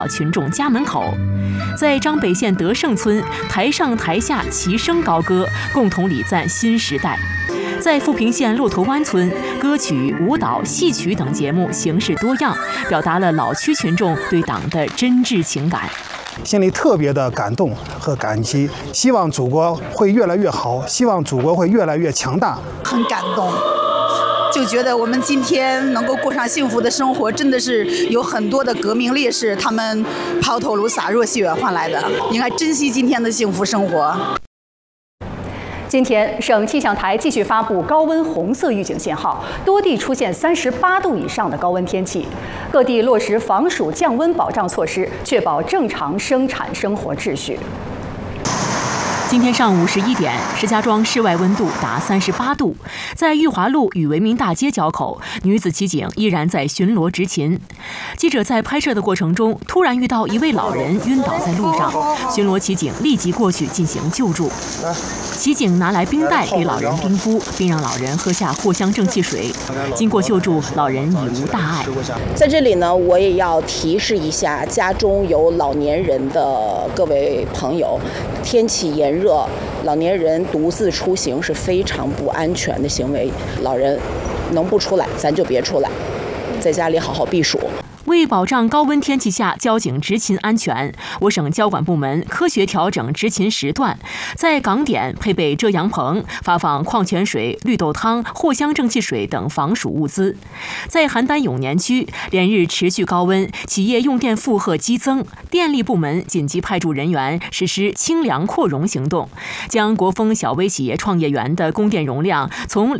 群众家门口。在张北县德胜村，台上台下齐声高歌，共同礼赞新时代。在富平县骆驼湾村，歌曲、舞蹈、戏曲等节目形式多样，表达了老区群众对党的真挚情感。 心里特别的感动和感激，希望祖国会越来越好，希望祖国会越来越强大。 很感动，就觉得我们今天能够过上幸福的生活，真的是有很多的革命烈士他们抛头颅洒热血换来的，应该珍惜今天的幸福生活。 今天，省气象台继续发布高温红色预警信号，多地出现38度以上的高温天气，各地落实防暑降温保障措施，确保正常生产生活秩序。 今天上午11点，石家庄室外温度达38度，在裕华路与维民大街交口，女子骑警依然在巡逻执勤。记者在拍摄的过程中，突然遇到一位老人晕倒在路上，巡逻骑警立即过去进行救助。骑警拿来冰袋给老人冰敷，并让老人喝下藿香正气水。经过救助，老人已无大碍。 在这里呢，我也要提示一下家中有老年人的各位朋友，天气炎热，老年人独自出行是非常不安全的行为。老人能不出来，咱就别出来，在家里好好避暑。 为保障高温天气下交警执勤安全，我省交管部门科学调整执勤时段，在港点配备遮阳棚，发放矿泉水、绿豆汤、藿香正气水等防暑物资。在邯郸永年区，连日持续高温，企业用电负荷激增，电力部门紧急派驻人员实施清凉扩容行动，将国风小微企业创业园的供电容量从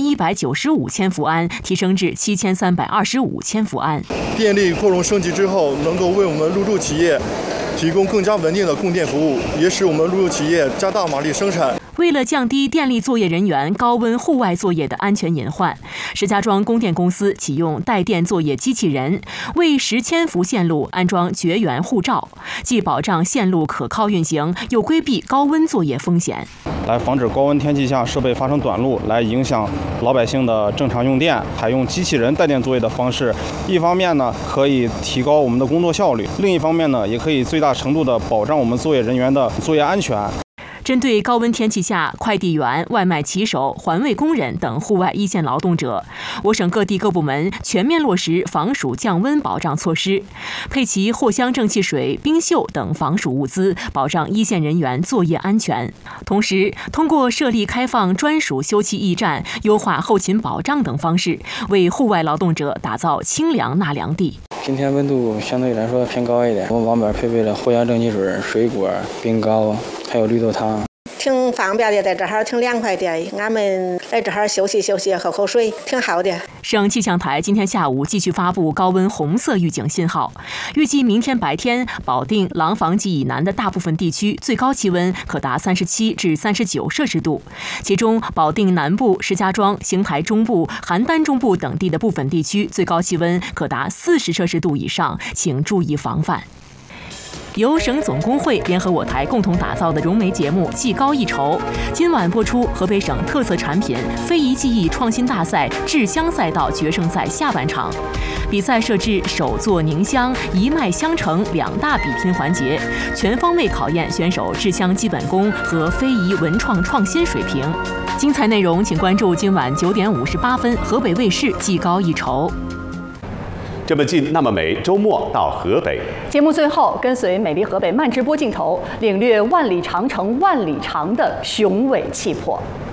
2195千伏安提升至7325千伏安。 电力扩容升级之后，能够为我们入驻企业提供更加稳定的供电服务，也使我们入驻企业加大马力生产。 为了降低电力作业人员高温户外作业的安全隐患，石家庄供电公司启用带电作业机器人，为10千伏线路安装绝缘护罩，既保障线路可靠运行，又规避高温作业风险， 来防止高温天气下设备发生短路，来影响老百姓的正常用电。采用机器人带电作业的方式，一方面呢可以提高我们的工作效率，另一方面呢也可以最大程度的保障我们作业人员的作业安全。 针对高温天气下快递员、外卖骑手、环卫工人等户外一线劳动者，我省各地各部门全面落实防暑降温保障措施，配齐藿香正气水、冰袖等防暑物资，保障一线人员作业安全。同时，通过设立开放专属休憩驿站、优化后勤保障等方式，为户外劳动者打造清凉纳凉地。 今天温度相对来说偏高一点，我们网边配备了藿香正气水、水果、冰糕，还有绿豆汤。 挺方便的，在这儿挺凉快的，俺们在这儿休息休息，喝口水，挺好的。 省气象台今天下午继续发布高温红色预警信号，预计明天白天，保定、廊坊及以南的大部分地区最高气温可达37至39摄氏度，其中保定南部、石家庄、邢台中部、邯郸中部等地的部分地区最高气温可达40摄氏度以上，请注意防范。由省总工会联合我台共同打造的融媒节目《技高一筹》，今晚播出河北省特色产品非遗技艺创新大赛制香赛道决胜赛下半场。比赛设置手作凝香、一脉相承2大比拼环节，全方位考验选手制香基本功和非遗文创创新水平。精彩内容请关注今晚9点58分河北卫视《技高一筹》。 这么近那么美，周末到河北。 节目最后，跟随美丽河北慢直播镜头，领略万里长城万里长的雄伟气魄。